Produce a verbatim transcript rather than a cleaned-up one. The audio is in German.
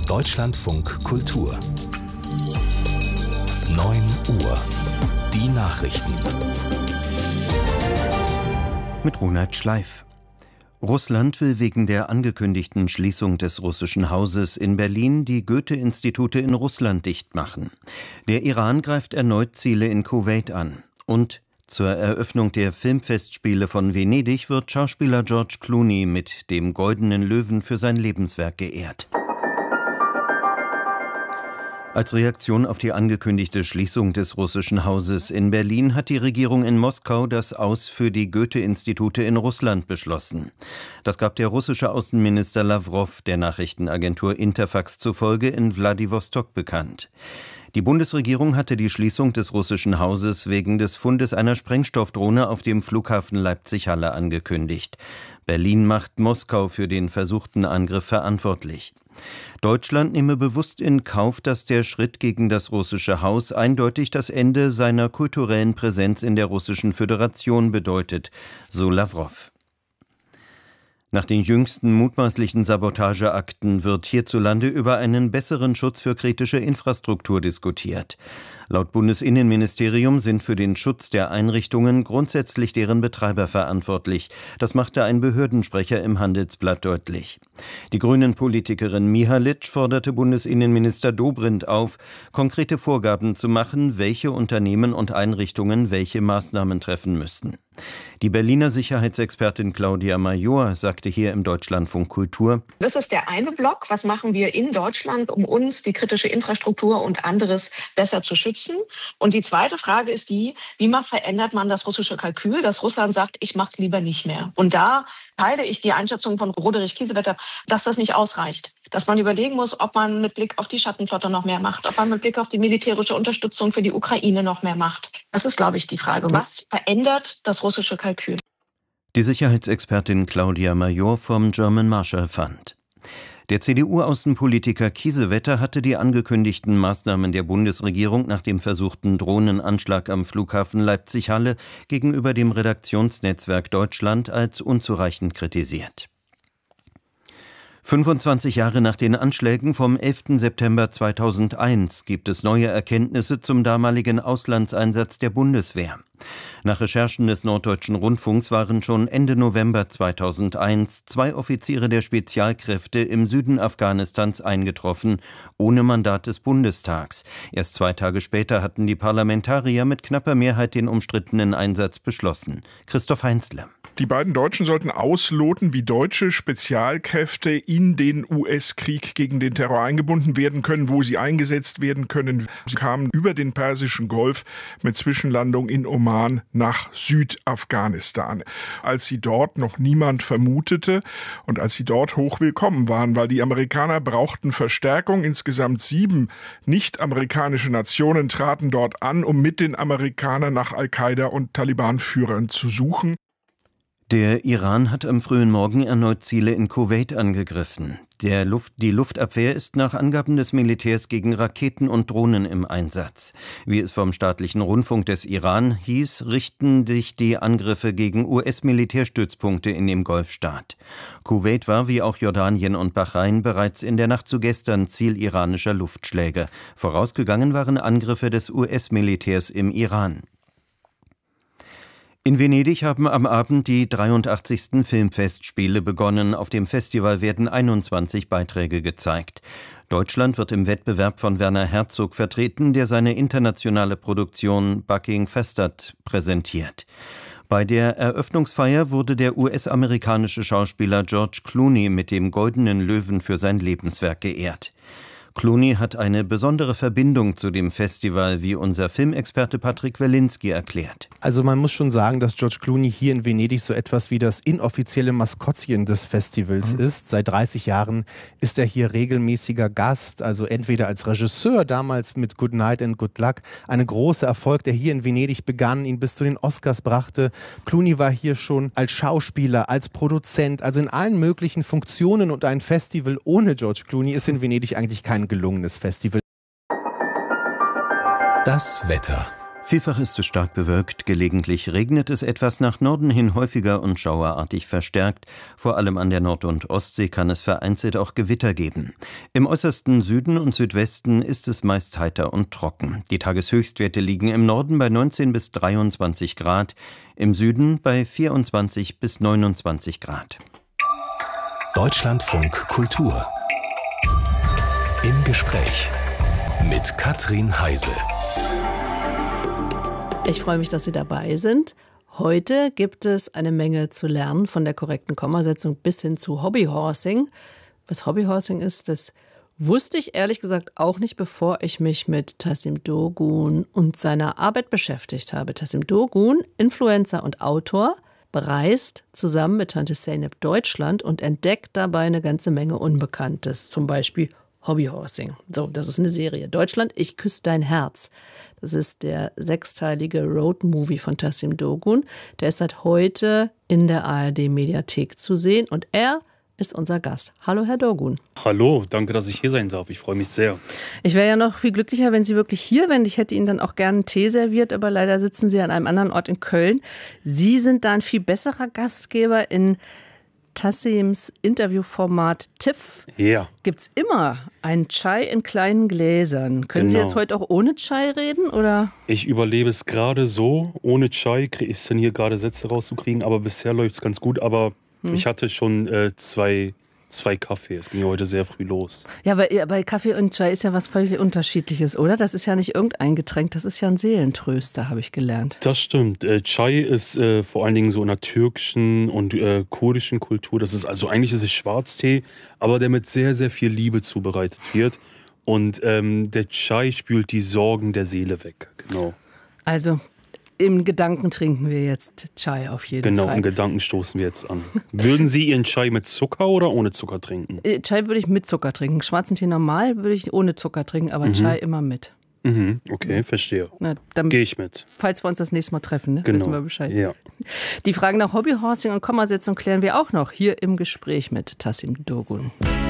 Deutschlandfunk Kultur. neun Uhr. Die Nachrichten. Mit Ronald Schleif. Russland will wegen der angekündigten Schließung des Russischen Hauses in Berlin die Goethe-Institute in Russland dicht machen. Der Iran greift erneut Ziele in Kuwait an. Und zur Eröffnung der Filmfestspiele von Venedig wird Schauspieler George Clooney mit dem Goldenen Löwen für sein Lebenswerk geehrt. Als Reaktion auf die angekündigte Schließung des Russischen Hauses in Berlin hat die Regierung in Moskau das Aus für die Goethe-Institute in Russland beschlossen. Das gab der russische Außenminister Lawrow der Nachrichtenagentur Interfax zufolge in Wladiwostok bekannt. Die Bundesregierung hatte die Schließung des Russischen Hauses wegen des Fundes einer Sprengstoffdrohne auf dem Flughafen Leipzig-Halle angekündigt. Berlin macht Moskau für den versuchten Angriff verantwortlich. Deutschland nehme bewusst in Kauf, dass der Schritt gegen das Russische Haus eindeutig das Ende seiner kulturellen Präsenz in der Russischen Föderation bedeutet, so Lawrow. Nach den jüngsten mutmaßlichen Sabotageakten wird hierzulande über einen besseren Schutz für kritische Infrastruktur diskutiert. Laut Bundesinnenministerium sind für den Schutz der Einrichtungen grundsätzlich deren Betreiber verantwortlich. Das machte ein Behördensprecher im Handelsblatt deutlich. Die Grünen-Politikerin Mihalic forderte Bundesinnenminister Dobrindt auf, konkrete Vorgaben zu machen, welche Unternehmen und Einrichtungen welche Maßnahmen treffen müssten. Die Berliner Sicherheitsexpertin Claudia Major sagte hier im Deutschlandfunk Kultur: Das ist der eine Block. Was machen wir in Deutschland, um uns, die kritische Infrastruktur und anderes besser zu schützen? Und die zweite Frage ist die, wie man verändert man das russische Kalkül, dass Russland sagt, ich mache es lieber nicht mehr. Und da teile ich die Einschätzung von Roderich Kiesewetter, dass das nicht ausreicht. Dass man überlegen muss, ob man mit Blick auf die Schattenflotte noch mehr macht, ob man mit Blick auf die militärische Unterstützung für die Ukraine noch mehr macht. Das ist, glaube ich, die Frage. Was verändert das russische Kalkül? Die Sicherheitsexpertin Claudia Major vom German Marshall Fund. Der C D U-Außenpolitiker Kiesewetter hatte die angekündigten Maßnahmen der Bundesregierung nach dem versuchten Drohnenanschlag am Flughafen Leipzig-Halle gegenüber dem Redaktionsnetzwerk Deutschland als unzureichend kritisiert. fünfundzwanzig Jahre nach den Anschlägen vom elften September zweitausendeins gibt es neue Erkenntnisse zum damaligen Auslandseinsatz der Bundeswehr. Nach Recherchen des Norddeutschen Rundfunks waren schon Ende November zweitausendeins zwei Offiziere der Spezialkräfte im Süden Afghanistans eingetroffen, ohne Mandat des Bundestags. Erst zwei Tage später hatten die Parlamentarier mit knapper Mehrheit den umstrittenen Einsatz beschlossen. Christoph Heinzle. Die beiden Deutschen sollten ausloten, wie deutsche Spezialkräfte in den U S-Krieg gegen den Terror eingebunden werden können, wo sie eingesetzt werden können. Sie kamen über den Persischen Golf mit Zwischenlandung in Oman nach Südafghanistan. Als sie dort noch niemand vermutete und als sie dort hochwillkommen waren, weil die Amerikaner brauchten Verstärkung. Insgesamt sieben nicht-amerikanische Nationen traten dort an, um mit den Amerikanern nach Al-Qaida und Taliban-Führern zu suchen. Der Iran hat am frühen Morgen erneut Ziele in Kuwait angegriffen. Der Luft, die Luftabwehr ist nach Angaben des Militärs gegen Raketen und Drohnen im Einsatz. Wie es vom staatlichen Rundfunk des Iran hieß, richten sich die Angriffe gegen U S-Militärstützpunkte in dem Golfstaat. Kuwait war wie auch Jordanien und Bahrain bereits in der Nacht zu gestern Ziel iranischer Luftschläge. Vorausgegangen waren Angriffe des U S-Militärs im Iran. In Venedig haben am Abend die dreiundachtzigsten Filmfestspiele begonnen. Auf dem Festival werden einundzwanzig Beiträge gezeigt. Deutschland wird im Wettbewerb von Werner Herzog vertreten, der seine internationale Produktion Bucking Festad präsentiert. Bei der Eröffnungsfeier wurde der U S-amerikanische Schauspieler George Clooney mit dem Goldenen Löwen für sein Lebenswerk geehrt. Clooney hat eine besondere Verbindung zu dem Festival, wie unser Filmexperte Patrick Welinski erklärt. Also man muss schon sagen, dass George Clooney hier in Venedig so etwas wie das inoffizielle Maskottchen des Festivals mhm. ist. Seit dreißig Jahren ist er hier regelmäßiger Gast, also entweder als Regisseur, damals mit Good Night and Good Luck, ein großer Erfolg, der hier in Venedig begann, ihn bis zu den Oscars brachte. Clooney war hier schon als Schauspieler, als Produzent, also in allen möglichen Funktionen, und ein Festival ohne George Clooney ist in Venedig eigentlich kein gelungenes Festival. Das Wetter. Vielfach ist es stark bewölkt, gelegentlich regnet es etwas, nach Norden hin häufiger und schauerartig verstärkt. Vor allem an der Nord- und Ostsee kann es vereinzelt auch Gewitter geben. Im äußersten Süden und Südwesten ist es meist heiter und trocken. Die Tageshöchstwerte liegen im Norden bei neunzehn bis dreiundzwanzig Grad, im Süden bei vierundzwanzig bis neunundzwanzig Grad. Deutschlandfunk Kultur. Im Gespräch mit Katrin Heise. Ich freue mich, dass Sie dabei sind. Heute gibt es eine Menge zu lernen, von der korrekten Kommasetzung bis hin zu Hobbyhorsing. Was Hobbyhorsing ist, das wusste ich ehrlich gesagt auch nicht, bevor ich mich mit Tassim Dogun und seiner Arbeit beschäftigt habe. Tassim Dogun, Influencer und Autor, bereist zusammen mit Tante Zeynep Deutschland und entdeckt dabei eine ganze Menge Unbekanntes. Zum Beispiel Hobbyhorsing. So, das ist eine Serie. Deutschland, ich küsse dein Herz. Das ist der sechsteilige Roadmovie von Tassim Dogun. Der ist seit heute in der A R D-Mediathek zu sehen und er ist unser Gast. Hallo, Herr Dogun. Hallo, danke, dass ich hier sein darf. Ich freue mich sehr. Ich wäre ja noch viel glücklicher, wenn Sie wirklich hier wären. Ich hätte Ihnen dann auch gerne einen Tee serviert, aber leider sitzen Sie an einem anderen Ort in Köln. Sie sind da ein viel besserer Gastgeber in Tassims Interviewformat Tiff. Ja. Gibt's immer einen Chai in kleinen Gläsern. Können Genau. Sie jetzt heute auch ohne Chai reden, oder? Ich überlebe es gerade so. Ohne Chai kriege ich es hier gerade Sätze rauszukriegen, aber bisher läuft es ganz gut. Aber hm. ich hatte schon äh, zwei, zwei Kaffee. Es ging heute sehr früh los. Ja, aber ja, bei Kaffee und Chai ist ja was völlig Unterschiedliches, oder? Das ist ja nicht irgendein Getränk, das ist ja ein Seelentröster, habe ich gelernt. Das stimmt. Äh, Chai ist äh, vor allen Dingen so in der türkischen und äh, kurdischen Kultur. Das ist also eigentlich ist es Schwarztee, aber der mit sehr, sehr viel Liebe zubereitet wird. Und ähm, der Chai spült die Sorgen der Seele weg. Genau. Also im Gedanken trinken wir jetzt Chai auf jeden genau, Fall. Genau, im Gedanken stoßen wir jetzt an. Würden Sie Ihren Chai mit Zucker oder ohne Zucker trinken? Äh, Chai würde ich mit Zucker trinken. Schwarzen Tee normal würde ich ohne Zucker trinken, aber mhm. Chai immer mit. Mhm, okay, verstehe. Gehe ich mit. Falls wir uns das nächste Mal treffen, ne? Genau. Wissen wir Bescheid. Ja. Die Fragen nach Hobbyhorsing und Kommasetzung klären wir auch noch hier im Gespräch mit Tassim Dogun.